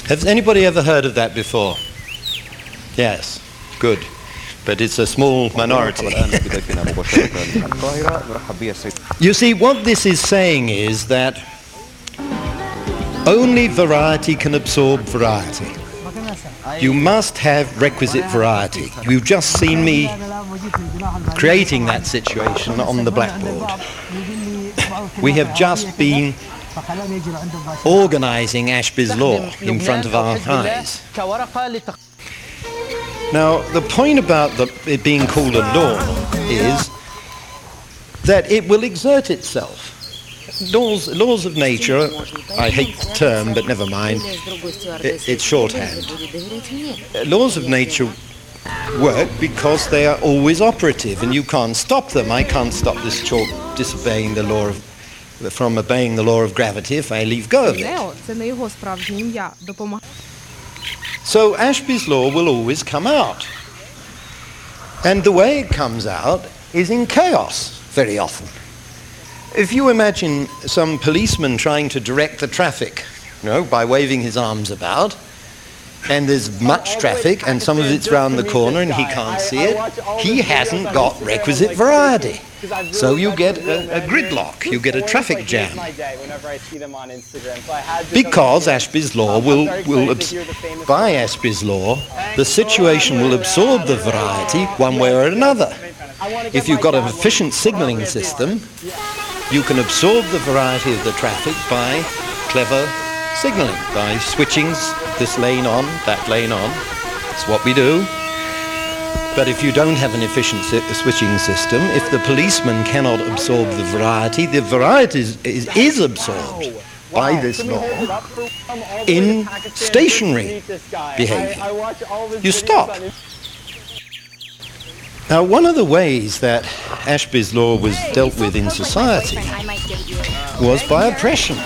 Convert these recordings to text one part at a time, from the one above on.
Has anybody ever heard of that before? Yes, good. But it's a small minority. You see, what this is saying is that only variety can absorb variety. You must have requisite variety. You've just seen me creating that situation on the blackboard. We have just been organizing Ashby's law in front of our eyes. Now, the point about it being called a law is that it will exert itself. Laws of nature, I hate the term, but never mind, it's shorthand. Laws of nature work because they are always operative and you can't stop them. I can't stop this chalk from obeying the law of gravity if I leave go of it. So Ashby's law will always come out. And the way it comes out is in chaos very often. If you imagine some policeman trying to direct the traffic, by waving his arms about, and there's much traffic and some of it's round the corner and he can't see it, he hasn't got requisite variety. So you get a gridlock, you get a traffic jam. Because Ashby's law by Ashby's law, the situation will absorb the variety one way or another. If you've got an efficient signalling system, you can absorb the variety of the traffic by clever signalling, by switching this lane on, that lane on. That's what we do. But if you don't have an efficient switching system, if the policeman cannot absorb the variety is absorbed by this law in stationary behavior. You stop. Now, one of the ways that Ashby's law was dealt with in society was by oppression.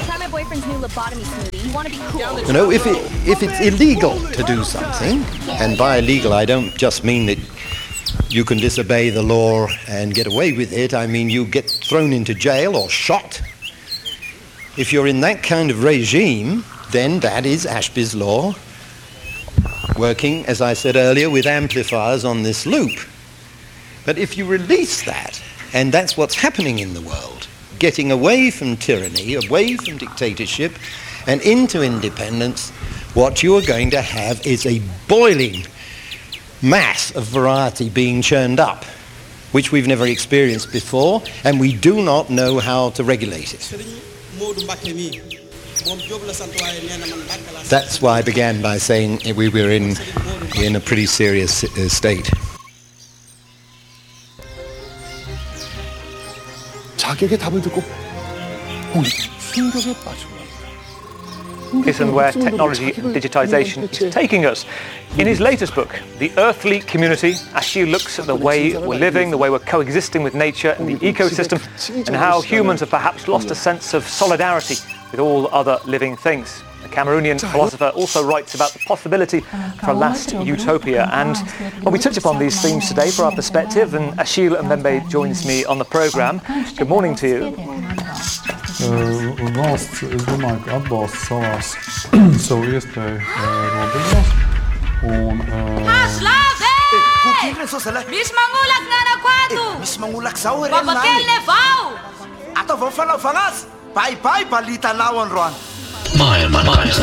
If it's illegal to do something, and by illegal I don't just mean that you can disobey the law and get away with it, I mean you get thrown into jail or shot. If you're in that kind of regime, then that is Ashby's law, working, as I said earlier, with amplifiers on this loop. But if you release that, and that's what's happening in the world, getting away from tyranny, away from dictatorship, and into independence, what you are going to have is a boiling mass of variety being churned up, which we've never experienced before, and we do not know how to regulate it. That's why I began by saying we were in a pretty serious state. And where technology and digitization is taking us. In his latest book, The Earthly Community, Achille looks at the way we're living, the way we're coexisting with nature and the ecosystem, and how humans have perhaps lost a sense of solidarity with all other living things. The Cameroonian philosopher also writes about the possibility for a last utopia. And we touch upon these themes today for our perspective, and Achille Mbembe joins me on the programme. Good morning to you. Valsts, es domāju, ka atbalsta savu iespēju nodibinās. Misy mangolak na nakwato! Misy mangolak zao ry Babakely vao! Ataovao fanaovana azy. Bye balita lao androany. Maailmankaisa.